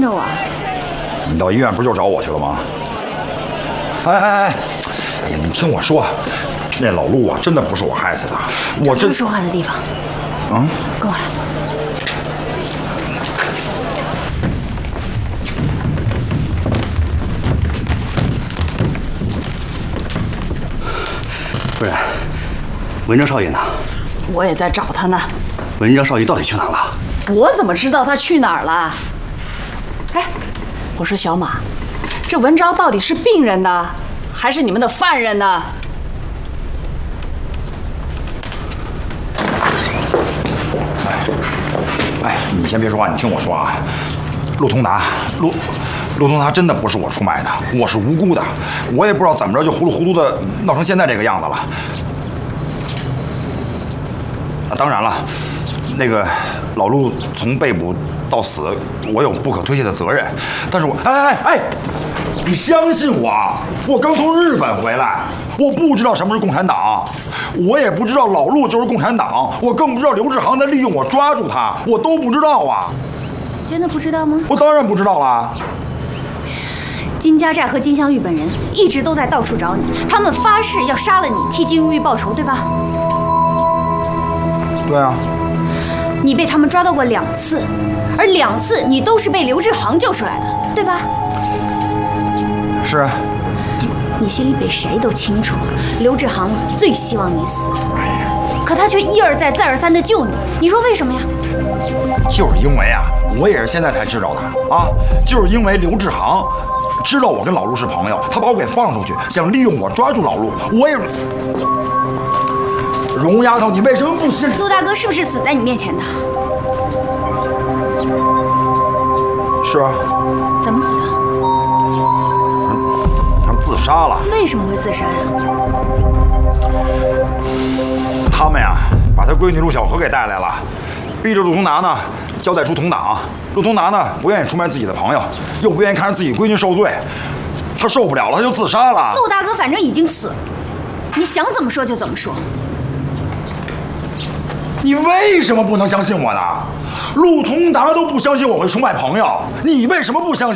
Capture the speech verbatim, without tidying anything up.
着我？ 你到医院不就找我去了吗？哎哎哎！哎呀，你听我说，那老陆啊，真的不是我害死的，我真。 说话的地方。 嗯， 跟我来。 夫人，文章少爷呢？ 我也在找他呢。 文章少爷到底去哪了？ 我怎么知道他去哪儿了？哎，我说小马，这文昭到底是病人呢，还是你们的犯人呢？ 哎，哎，你先别说话，你听我说啊。陆通达，陆陆通达真的不是我出卖的，我是无辜的，我也不知道怎么着就糊里糊涂的闹成现在这个样子了。啊，当然了，那个老陆从被捕到死，我有不可推卸的责任。但是我，哎哎哎，你相信我，我刚从日本回来，我不知道什么是共产党，我也不知道老陆就是共产党，我更不知道刘志航在利用我抓住他，我都不知道啊。 真的不知道吗？ 我当然不知道了。 金家寨和金镶玉本人一直都在到处找你，他们发誓要杀了你，替金如玉报仇，对吧？ 对啊。 你被他们抓到过两次，而两次你都是被刘志航救出来的，对吧？ 是啊。 你心里比谁都清楚，刘志航最希望你死，可他却一而再、再而三的救你，你说为什么呀？ 就是因为啊，我也是现在才知道的啊，就是因为刘志航知道我跟老陆是朋友，他把我给放出去，想利用我抓住老陆，我也。荣丫头，你为什么不信？ 陆大哥是不是死在你面前的？ 是啊。 怎么死的？ 他自杀了。 为什么会自杀呀？ 他们呀，把他闺女陆小荷给带来了，逼着陆通达呢交代出同党。陆通达呢不愿意出卖自己的朋友，又不愿意看着自己闺女受罪，他受不了了，他就自杀了。 陆大哥反正已经死了，你想怎么说就怎么说。 你为什么不能相信我呢？陆通达都不相信我会出卖朋友，你为什么不相信？